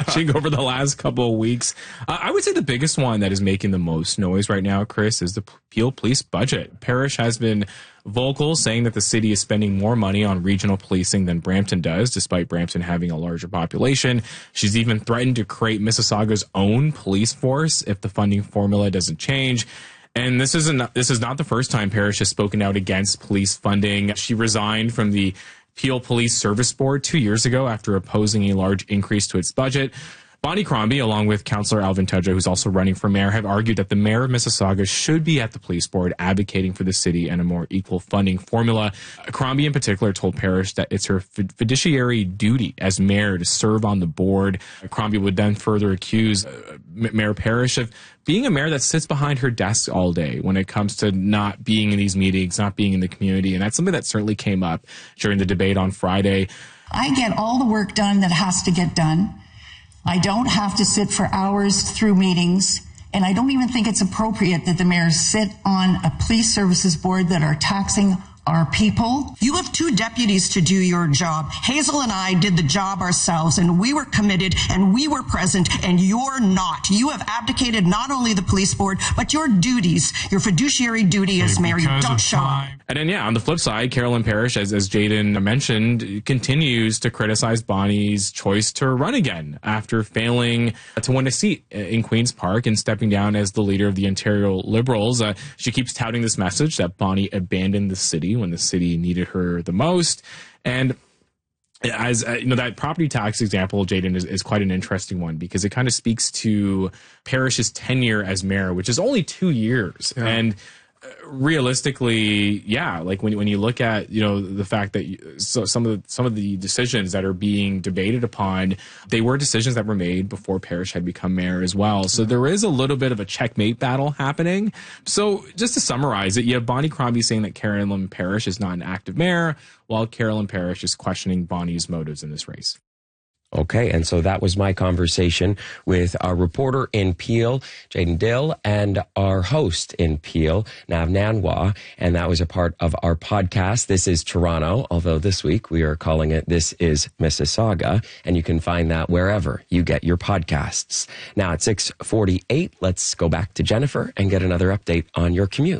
watching over the last couple of weeks. I would say the biggest one that is making the most noise right now, Chris, is the Peel Police budget. Parrish has been vocal, saying that the city is spending more money on regional policing than Brampton does, despite Brampton having a larger population. She's even threatened to create Mississauga's own police force if the funding formula doesn't change. And this is not the first time Parrish has spoken out against police funding. She resigned from the Peel Police Service Board 2 years ago after opposing a large increase to its budget. Bonnie Crombie, along with Councillor Alvin Tudja, who's also running for mayor, have argued that the mayor of Mississauga should be at the police board advocating for the city and a more equal funding formula. Crombie, in particular, told Parrish that it's her fiduciary duty as mayor to serve on the board. Crombie would then further accuse Mayor Parrish of being a mayor that sits behind her desk all day when it comes to not being in these meetings, not being in the community. And that's something that certainly came up during the debate on Friday. I get all the work done that has to get done. I don't have to sit for hours through meetings, and I don't even think it's appropriate that the mayors sit on a police services board that are taxing our people. You have 2 deputies to do your job. Hazel and I did the job ourselves, and we were committed, and we were present, and you're not. You have abdicated not only the police board, but your duties, your fiduciary duty as mayor. You don't show up. And then, on the flip side, Carolyn Parrish, as Jayden mentioned, continues to criticize Bonnie's choice to run again after failing to win a seat in Queen's Park and stepping down as the leader of the Ontario Liberals. She keeps touting this message that Bonnie abandoned the city when the city needed her the most. And as that property tax example, Jayden, is quite an interesting one because it kind of speaks to Parrish's tenure as mayor, which is only 2 years. Yeah. And realistically, like when you look at the fact that some of the decisions that are being debated upon, they were decisions that were made before Parrish had become mayor as well. So there is a little bit of a checkmate battle happening. So just to summarize it, you have Bonnie Crombie saying that Carolyn Parrish is not an active mayor, while Carolyn Parrish is questioning Bonnie's motives in this race. Okay, and so that was my conversation with our reporter in Peel, Jayden Dill, and our host in Peel, Nav Nanwa, and that was a part of our podcast, This is Toronto, although this week we are calling it This is Mississauga, and you can find that wherever you get your podcasts. Now at 6:48, let's go back to Jennifer and get another update on your commute.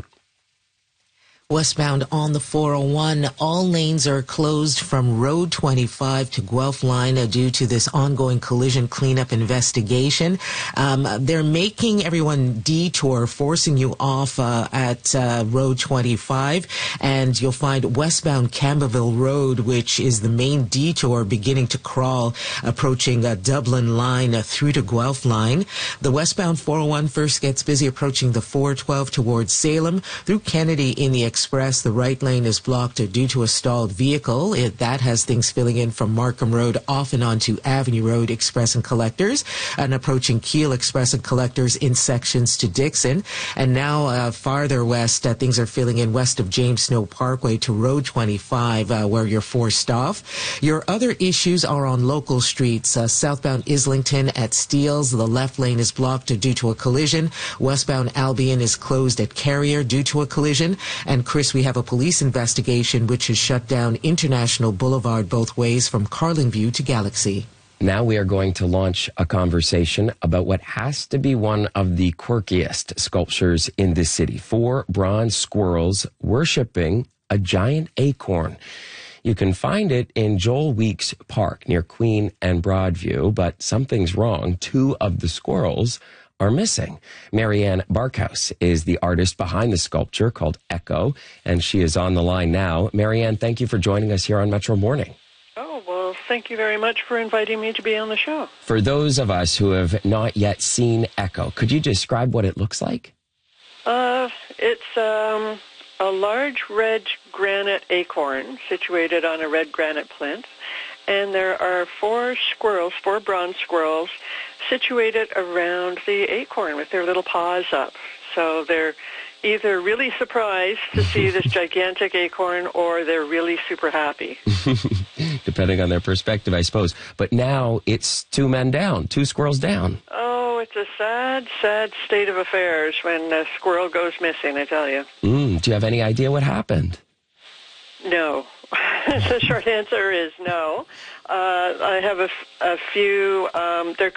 Westbound on the 401, all lanes are closed from Road 25 to Guelph Line due to this ongoing collision cleanup investigation. They're making everyone detour, forcing you off at Road 25, and you'll find westbound Campbellville Road, which is the main detour, beginning to crawl, approaching Dublin Line through to Guelph Line. The westbound 401 first gets busy approaching the 412 towards Salem through Kennedy in the Express. The right lane is blocked due to a stalled vehicle. That has things filling in from Markham Road off and onto Avenue Road Express and Collectors, and approaching Keele Express and Collectors in sections to Dixon. And now farther west, things are filling in west of James Snow Parkway to Road 25, where you're forced off. Your other issues are on local streets. Southbound Islington at Steeles, the left lane is blocked due to a collision. Westbound Albion is closed at Carrier due to a collision. And Chris, we have a police investigation which has shut down International Boulevard both ways from Carlingview to Galaxy. Now we are going to launch a conversation about what has to be one of the quirkiest sculptures in this city. 4 bronze squirrels worshipping a giant acorn. You can find it in Joel Weeks Park near Queen and Broadview, but something's wrong. 2 of the squirrels are missing. Marianne Barkhouse is the artist behind the sculpture called Echo, and she is on the line now. Marianne, thank you for joining us here on Metro Morning. Oh, well, thank you very much for inviting me to be on the show. For those of us who have not yet seen Echo, could you describe what it looks like? It's a large red granite acorn situated on a red granite plinth. And there are 4 bronze squirrels, situated around the acorn with their little paws up. So they're either really surprised to see this gigantic acorn or they're really super happy. Depending on their perspective, I suppose. But now it's 2 men down, 2 squirrels down. Oh, it's a sad, sad state of affairs when a squirrel goes missing, I tell you. Do you have any idea what happened? No. The short answer is no. I have a few. There